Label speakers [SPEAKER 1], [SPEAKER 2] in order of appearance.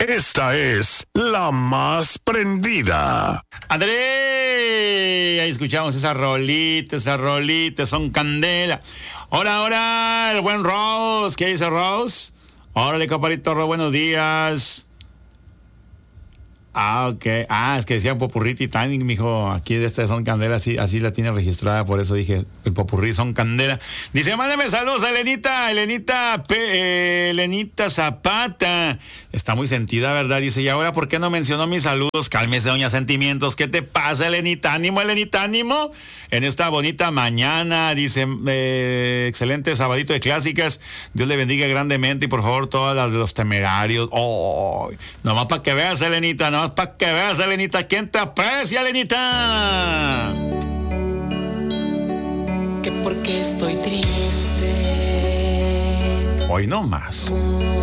[SPEAKER 1] Esta es la más prendida.
[SPEAKER 2] André, ahí escuchamos esas rolitas, son candela. Ahora, el buen Rose. ¿Qué dice Rose? Órale, compadrito Rose, buenos días. Ok. Es que decían popurrí Titanic, mijo. Aquí de estas son candela, así la tiene registrada, por eso dije el popurrí son candela. Dice, mándame saludos a Elenita Zapata. Está muy sentida, ¿verdad? Dice, y ahora, ¿por qué no mencionó mis saludos? Cálmese, doña Sentimientos. ¿Qué te pasa, Elenita? Ánimo. En esta bonita mañana, dice, excelente sabadito de clásicas. Dios le bendiga grandemente y por favor todas las de los Temerarios. Nomás para que veas, Elenita, ¿quién te aprecia, Elenita?
[SPEAKER 3] Que porque estoy triste.
[SPEAKER 2] Hoy no más.